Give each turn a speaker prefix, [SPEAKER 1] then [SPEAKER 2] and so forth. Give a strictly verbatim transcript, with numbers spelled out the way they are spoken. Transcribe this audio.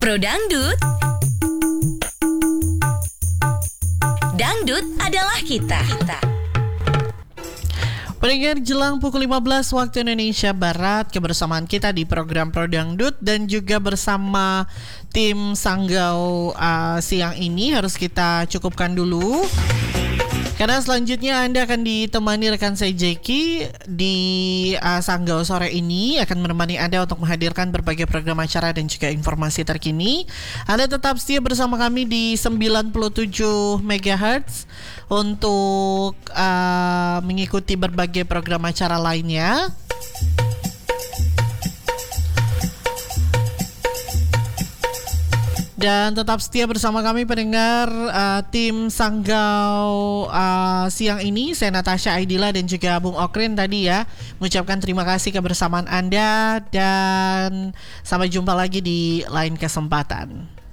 [SPEAKER 1] Pro Dangdut. Dangdut adalah kita. kita.
[SPEAKER 2] Pendengar, jelang pukul lima belas waktu Indonesia Barat, kebersamaan kita di program Pro Dangdut dan juga bersama tim Sanggau uh, siang ini harus kita cukupkan dulu. Karena selanjutnya Anda akan ditemani rekan saya Jeki di uh, Sanggau sore ini, akan menemani Anda untuk menghadirkan berbagai program acara dan juga informasi terkini. Anda tetap setia bersama kami di sembilan puluh tujuh megahertz untuk uh, mengikuti berbagai program acara lainnya. Dan tetap setia bersama kami pendengar uh, tim Sanggau uh, siang ini. Saya Natasha Aidila dan juga Bung Okrin tadi ya, mengucapkan terima kasih kebersamaan Anda dan sampai jumpa lagi di lain kesempatan.